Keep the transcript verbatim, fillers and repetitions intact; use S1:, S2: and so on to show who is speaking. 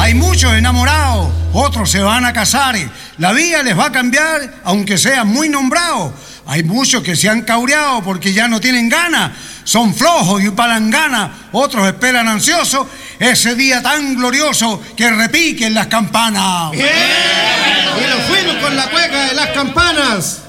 S1: Hay muchos enamorados, otros se van a casar. La vida les va a cambiar, aunque sean muy nombrados. Hay muchos que se han caureado porque ya no tienen ganas. Son flojos y palanganas. Otros esperan ansiosos ese día tan glorioso que repiquen las campanas.
S2: ¡Bien! Y nos fuimos con la cueca de las campanas.